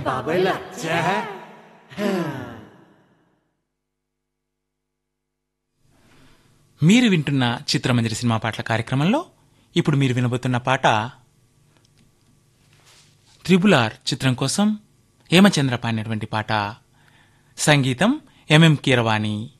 బాబాయ్ లచ్చా. మీరు వింటున్న చిత్రమంజరి సినిమా పాటల కార్యక్రమంలో ఇప్పుడు మీరు వినబోతున్న పాట త్రిబుల్ ఆర్ చిత్రం కోసం హేమచంద్ర పాడినటువంటి పాట. సంగీతం ఎంఎం కీరవాణి.